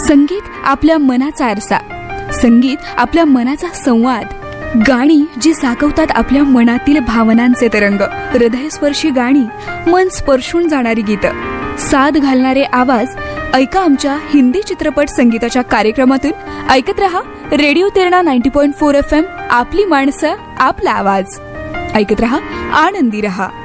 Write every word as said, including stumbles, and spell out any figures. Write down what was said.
संगीत आपल्या मनाचा आरसा, संगीत आपल्या मनाचा संवाद, गाणी जी साकवतात आपल्या मनातील भावनांचे तरंग, हृदयस्पर्शी गाणी, मन स्पर्शून जाणारी गीतं, साद घालणारे आवाज. ऐका आमच्या हिंदी चित्रपट संगीताच्या कार्यक्रमातून. ऐकत रहा radio Terna ninety point four F M. आपली माणसं, आपला आवाज. ऐकत रहा, आनंदी रहा.